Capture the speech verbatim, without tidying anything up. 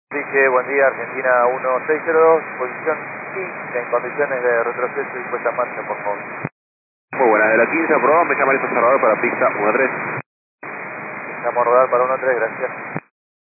Dije, buen día, Argentina uno seis cero dos, posición quince, en condiciones de retroceso y puesta en marcha, por favor. Muy buena, de la quince aprobado, me llama el observador para pista uno tres. Estamos a rodar para uno tres, gracias.